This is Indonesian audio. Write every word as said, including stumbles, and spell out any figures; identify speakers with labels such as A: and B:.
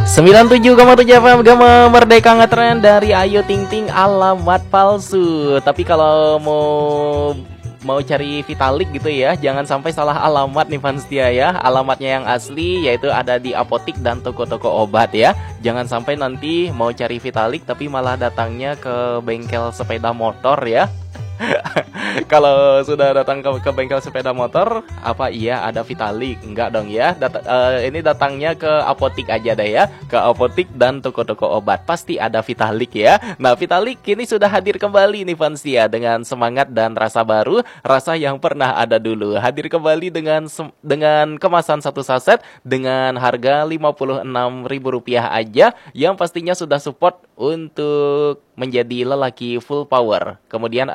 A: sembilan puluh tujuh koma tujuh F M Gema Merdeka Ngetren dari Ayu Ting Ting, alamat palsu. Tapi kalau mau mau cari Vitalik gitu ya, jangan sampai salah alamat nih fans setia ya. Alamatnya yang asli yaitu ada di apotik dan toko-toko obat ya. Jangan sampai nanti mau cari Vitalik tapi malah datangnya ke bengkel sepeda motor ya. Kalau sudah datang ke, ke bengkel sepeda motor, apa iya ada Vitalik? Enggak dong ya. Dat uh, ini datangnya ke apotik aja deh ya. Ke apotik dan toko-toko obat pasti ada Vitalik ya. Nah, Vitalik kini sudah hadir kembali nih fans ya, dengan semangat dan rasa baru, rasa yang pernah ada dulu. Hadir kembali dengan dengan kemasan satu saset dengan harga lima puluh enam ribu rupiah aja, yang pastinya sudah support untuk menjadi lelaki full power. Kemudian